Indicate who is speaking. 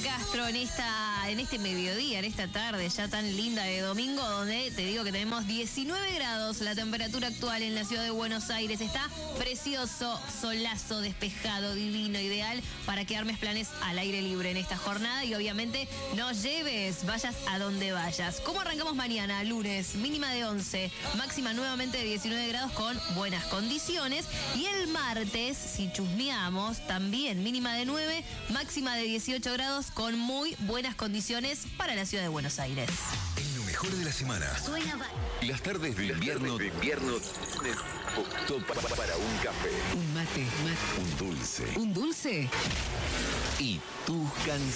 Speaker 1: Castro en este mediodía, en esta tarde ya tan linda de domingo, donde te digo que tenemos 19 grados la temperatura actual en la ciudad de Buenos Aires. Está precioso, solazo, despejado, divino, ideal para que armes planes al aire libre en esta jornada y obviamente no lleves, vayas a donde vayas. ¿Cómo arrancamos mañana? Lunes, mínima de 11, máxima nuevamente de 19 grados con buenas condiciones. Y el martes, si chusmeamos, también mínima de 9, máxima de 18 grados con muy buenas condiciones para la ciudad de Buenos Aires.
Speaker 2: En lo mejor de la semana. Las tardes de invierno. Optó para un café.
Speaker 3: Un mate.
Speaker 2: Un dulce.
Speaker 3: ¿Un dulce?
Speaker 2: Y tus canciones.